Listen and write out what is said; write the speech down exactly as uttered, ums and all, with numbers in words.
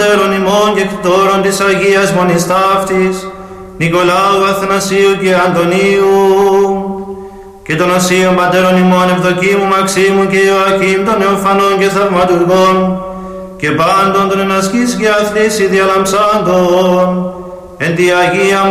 πατέρων ημών και κτόρων της Αγίας Μονής Ταύτης, Νικολάου, Αθανασίου και Αντωνίου, και των οσίων πατέρων ημών Ευδοκίμου, Μαξίμου και Ιωακήμ, των νεοφανών και θαυματουργών, και πάντων των ενασκής και αθλής ιδιαλαμψάντων, εν τη Αγία